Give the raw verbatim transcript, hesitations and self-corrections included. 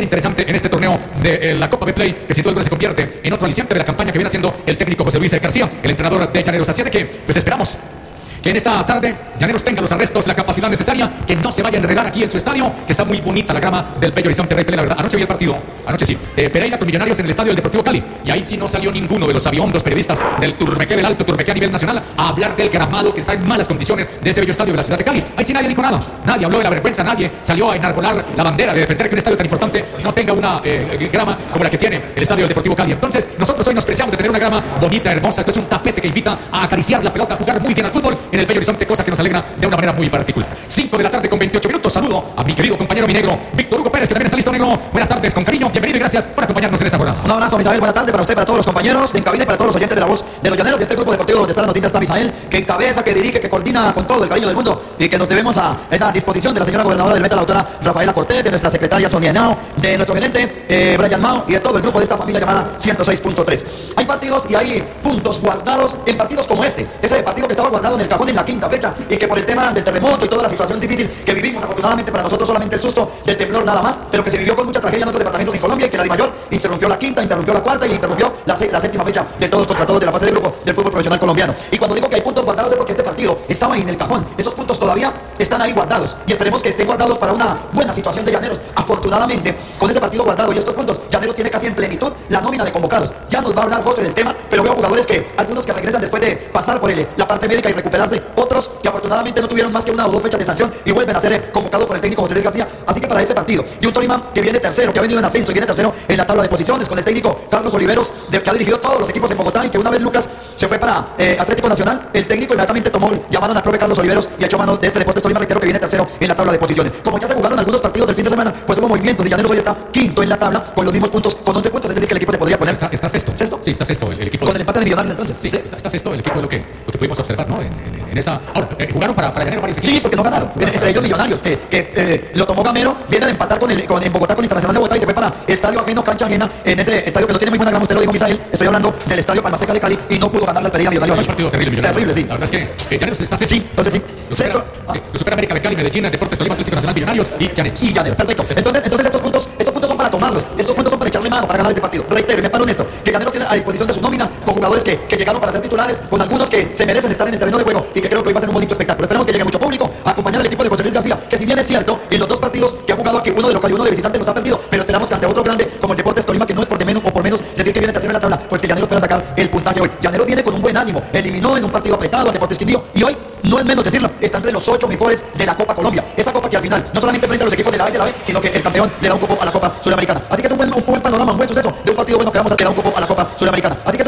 bien interesante en este torneo de eh, la Copa Betplay, que sin duda alguna se convierte en otro aliciente de la campaña que viene haciendo el técnico José Luis García, el entrenador de Llaneros. Así de que, pues esperamos que en esta tarde Llaneros tenga los arrestos, la capacidad necesaria, que no se vaya a enredar aquí en su estadio, que está muy bonita la grama del Bello Horizonte Rey Pelé, la verdad. Anoche vi el partido, anoche sí, de Pereira con Millonarios en el estadio del Deportivo Cali, y ahí sí no salió ninguno de los aviondos periodistas del Turmequé del Alto, Turmequé a nivel nacional, a hablar del gramado que está en malas condiciones de ese bello estadio de la ciudad de Cali. Ahí sí nadie dijo nada, nadie habló de la vergüenza, nadie salió a enarbolar la bandera de defender que un estadio tan importante no tenga una eh, grama como la que tiene el estadio del Deportivo Cali. Entonces, nosotros hoy nos preciamos de tener una grama bonita, hermosa, que es un tapete que invita a acariciar la pelota, a jugar muy bien al fútbol en el Bello Horizonte, cosa que nos alegra de una manera muy particular. cinco de la tarde con veintiocho minutos. Saludo a mi querido compañero mi negro, Víctor Hugo Pérez, que también está listo, negro. Buenas tardes, con cariño, bienvenido y gracias por acompañarnos en esta jornada. Un abrazo, Misael, buena tarde para usted, para todos los compañeros de en cabina y para todos los oyentes de la voz de los Llaneros de este grupo deportivo donde está la noticia. Está Misael, que encabeza, que dirige, que coordina con todo el cariño del mundo y que nos debemos a esa disposición de la señora gobernadora del Meta, la doctora Rafaela Cortés, de nuestra secretaria Sonia Henao, de nuestro gerente eh, Brian Mao y de todo el grupo de esta familia llamada ciento seis punto tres. Hay partidos y hay puntos guardados en partidos como este, ese partido que estaba guardado en el cajón en la quinta fecha y que por el tema del terremoto y toda la situación difícil que vivimos, afortunadamente para nosotros solamente el susto del temblor nada más, pero que se vivió con mucha tragedia en otros departamentos en Colombia y que la DIMAYOR interrumpió la quinta, interrumpió la cuarta y interrumpió la, la séptima fecha del todos contra todos de la fase de grupo del fútbol profesional colombiano. Y cuando digo que hay puntos guardados es porque este partido estaba ahí en el cajón. Esos puntos todavía están ahí guardados y esperemos que estén guardados para una buena situación de Llaneros. Afortunadamente, con ese partido guardado y estos puntos, Llaneros tiene casi en plenitud la nómina de convocados. Ya nos va a hablar José del tema, pero veo jugadores que, algunos que regresan después de pasar por el, la parte médica y recuperarse, otros que afortunadamente no tuvieron más que una o dos fechas de sanción y vuelven a ser eh, convocados por el técnico José Luis García. Así que para ese partido, y un Tolima que viene tercero, que ha venido en ascenso y viene tercero en la tabla de posiciones, con el técnico Carlos Oliveros, de, que ha dirigido todos los equipos en Bogotá y que una vez Lucas se fue para eh, Atlético Nacional, el técnico inmediatamente tomó, llamaron al profe Carlos Oliveros y echó mano de este Deportes Tolima, reitero que viene tercero en la tabla de posiciones. Como ya se jugaron algunos partidos del fin de semana, pues hubo movimientos y Llaneros hoy está quinto en la tabla con los mismos puntos, con once puntos, es decir que el equipo se podría poner. Está, está sexto. ¿Sexto? Sí, está sexto el, el equipo. Con el empate de Millonarios entonces. Sí, sí. Está, está sexto el equipo de lo que, lo que pudimos observar, ¿no? En, en, en esa. Ahora, eh, jugaron para, para Llaneros varios equipos. Sí, porque no ganaron. Entre, entre ellos Millonarios, que, que eh, lo tomó Gamero, viene de empatar con el, con, en Bogotá con Internacional de Bogotá y se fue para estadio ajeno, cancha ajena, en ese estadio que no tiene muy buena grama, usted lo dijo, Misael. Estoy hablando del estadio Palmaseca de Cali y no pudo ganarle al Pereira Millonarios. Es un partido terrible, Millonarios. Terrible, sí. La verdad es que eh, Llaneros está sexto. Sí, entonces sí. Lo supera, sí, lo supera América de Cali, Medellín, Deportes Tolima, Atlético Nacional, Millonarios y Llaneros. Y Llaneros, perfecto. Entonces, entonces estos puntos, estos puntos son para tomarlos. Estos puntos son para echarle mano, para ganar este partido. Reitero, y me paro en esto, que Llaneros tiene a disposición de su nómina con jugadores que, que llegaron para ser titulares, con algunos que se merecen estar en el terreno de juego y que creo que hoy va a ser un bonito espectáculo. Esperemos que llegue mucho público a acompañar al equipo de José Luis García, que si bien es cierto, en los dos partidos que ha jugado aquí, uno de local y uno de visitante, los ha perdido, pero esperamos que ante otro grande como el Deportes Tolima, que no es por de menos o por menos decir que viene tercero en la tabla, pues que Llaneros pueda sacar el puntaje hoy. Llaneros viene con un buen ánimo, eliminó en un partido apretado al Deportes Quindío y hoy, no es menos decirlo, está entre los ocho mejores de la Copa Colombia. Esa copa que al final no solamente enfrenta a los equipos de la A y de la B, sino que el campeón le da un cupo a la Copa Sudamericana. Así que es un buen, un buen panorama, un buen suceso de un partido bueno que vamos a tener un cupo a la Copa Sudamericana. Así que